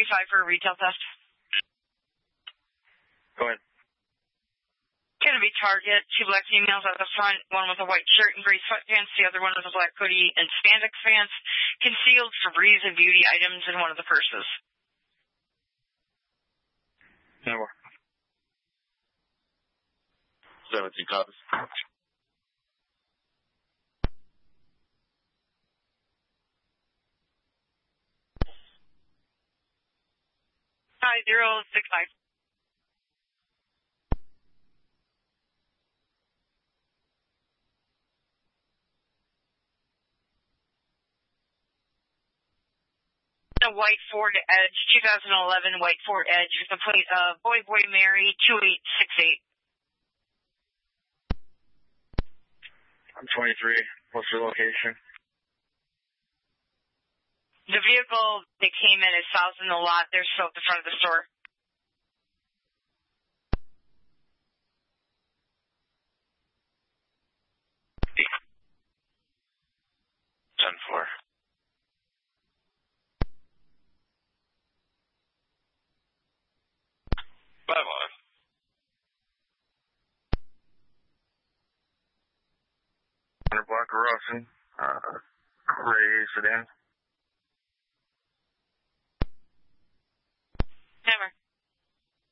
$175 for a retail test. Go ahead. Going to be Target. 2 black females at the front, one with a white shirt and gray sweatpants, the other one with a black hoodie and spandex pants. Concealed Febreze and beauty items in one of the purses. Never. 17 copies. 5065. A white Ford Edge, 2011 white Ford Edge with a plate of Boy Mary 2868. I'm 23. What's your location? The vehicle they came in is south in the lot. They're still at the front of the store. Ten four. Bye-bye. Black Russian, gray sedan. Never.